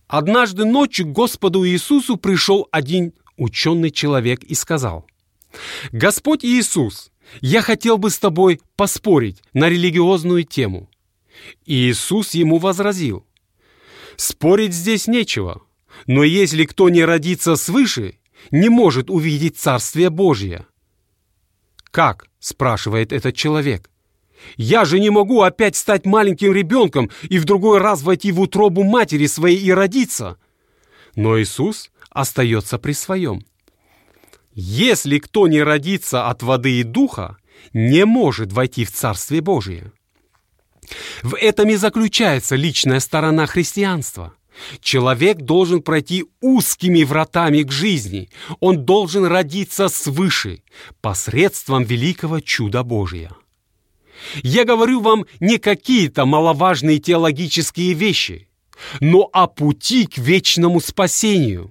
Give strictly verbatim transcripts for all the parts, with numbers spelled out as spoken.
Однажды ночью к Господу Иисусу пришел один ученый человек и сказал: «Господь Иисус, я хотел бы с тобой поспорить на религиозную тему». И Иисус ему возразил: «Спорить здесь нечего, но если кто не родится свыше, не может увидеть Царствие Божие». «Как?» – спрашивает этот человек. «Я же не могу опять стать маленьким ребенком и в другой раз войти в утробу матери своей и родиться». Но Иисус остается при своем. «Если кто не родится от воды и духа, не может войти в Царствие Божие». В этом и заключается личная сторона христианства. Человек должен пройти узкими вратами к жизни. Он должен родиться свыше, посредством великого чуда Божия. Я говорю вам не какие-то маловажные теологические вещи, но о пути к вечному спасению.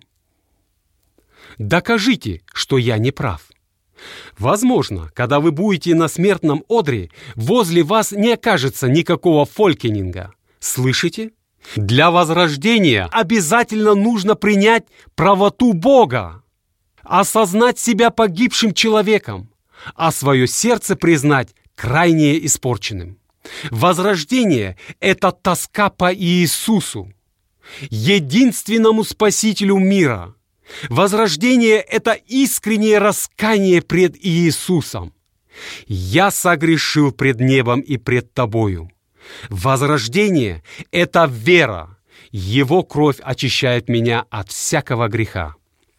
Докажите, что я не прав. Возможно, когда вы будете на смертном одре, возле вас не окажется никакого фолькенинга. Слышите? Для возрождения обязательно нужно принять правоту Бога, осознать себя погибшим человеком, а свое сердце признать крайне испорченным. Возрождение – это тоска по Иисусу, единственному Спасителю мира. Возрождение – это искреннее раскаяние пред Иисусом. «Я согрешил пред небом и пред тобою». Возрождение – это вера. Его кровь очищает меня от всякого греха.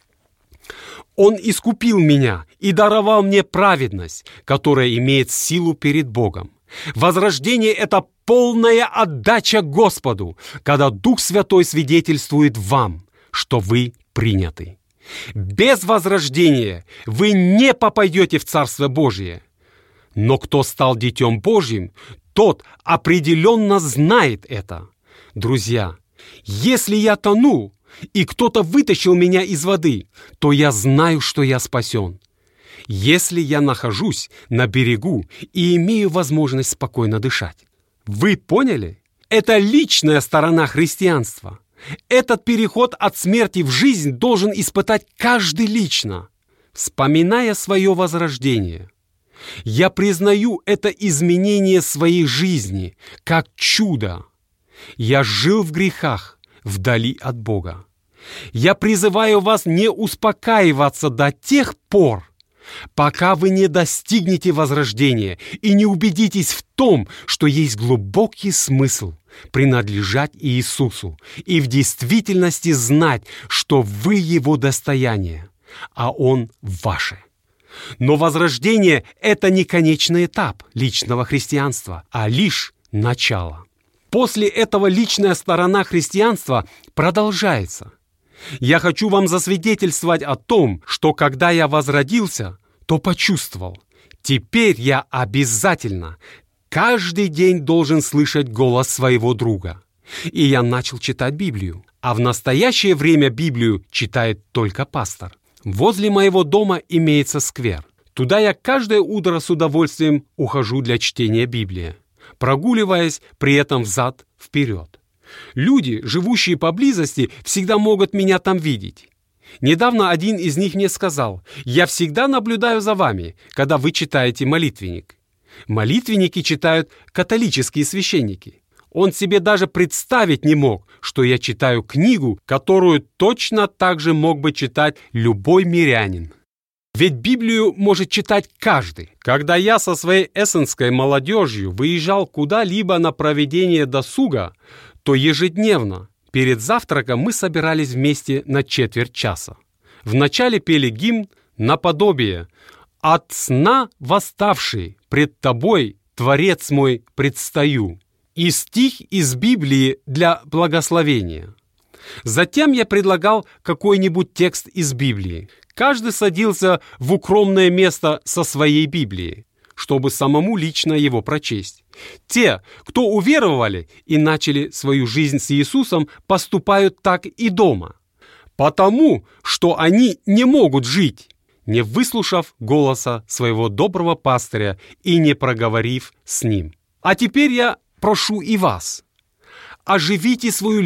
Он искупил меня и даровал мне праведность, которая имеет силу перед Богом. Возрождение – это полная отдача Господу, когда Дух Святой свидетельствует вам, что вы приняты. Без возрождения вы не попадете в Царство Божие. Но кто стал Детем Божьим, тот определенно знает это. Друзья, если я тону, и кто-то вытащил меня из воды, то я знаю, что я спасен. Если я нахожусь на берегу и имею возможность спокойно дышать. Вы поняли? Это личная сторона христианства. Этот переход от смерти в жизнь должен испытать каждый лично, вспоминая свое возрождение. Я признаю это изменение своей жизни как чудо. Я жил в грехах, вдали от Бога. Я призываю вас не успокаиваться до тех пор, пока вы не достигнете возрождения и не убедитесь в том, что есть глубокий смысл принадлежать Иисусу и в действительности знать, что вы Его достояние, а Он ваше. Но возрождение – это не конечный этап личного христианства, а лишь начало. После этого личная сторона христианства продолжается. Я хочу вам засвидетельствовать о том, что когда я возродился, то почувствовал. Теперь я обязательно каждый день должен слышать голос своего друга. И я начал читать Библию. А в настоящее время Библию читает только пастор. Возле моего дома имеется сквер. Туда я каждое утро с удовольствием ухожу для чтения Библии, прогуливаясь при этом взад-вперед. Люди, живущие поблизости, всегда могут меня там видеть. Недавно один из них мне сказал: «Я всегда наблюдаю за вами, когда вы читаете молитвенник». Молитвенники читают католические священники. Он себе даже представить не мог, что я читаю книгу, которую точно так же мог бы читать любой мирянин. Ведь Библию может читать каждый. Когда я со своей эссенской молодежью выезжал куда-либо на проведение досуга, то ежедневно перед завтраком мы собирались вместе на четверть часа. Вначале пели гимн наподобие «От сна восставший пред тобой, Творец мой, предстаю» и стих из Библии для благословения. Затем я предлагал какой-нибудь текст из Библии. Каждый садился в укромное место со своей Библией, чтобы самому лично его прочесть. Те, кто уверовали и начали свою жизнь с Иисусом, поступают так и дома, потому что они не могут жить, не выслушав голоса своего доброго пастыря и не проговорив с ним. А теперь я прошу и вас, оживите свою